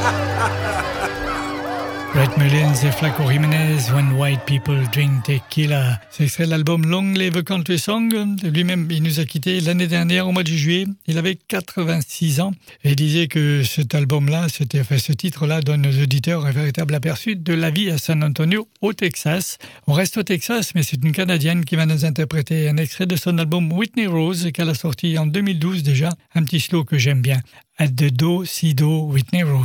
Red Mullins et Flaco Jiménez, When White People Drink Tequila. C'est extrait de l'album Long Live a Country Song. Lui-même, il nous a quittés l'année dernière, au mois de juillet. Il avait 86 ans. Et il disait que cet album-là, ce titre-là donne aux auditeurs un véritable aperçu de la vie à San Antonio, au Texas. On reste au Texas, mais c'est une Canadienne qui va nous interpréter un extrait de son album Whitney Rose, qu'elle a sorti en 2012 déjà. Un petit slow que j'aime bien. At the Do, Si Do, Whitney Rose.